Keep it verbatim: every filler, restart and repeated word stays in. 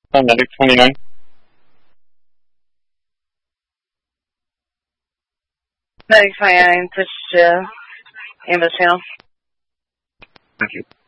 Uh, Medic twenty-nine. Medic twenty-nine, push to ambulance channel. Thank you.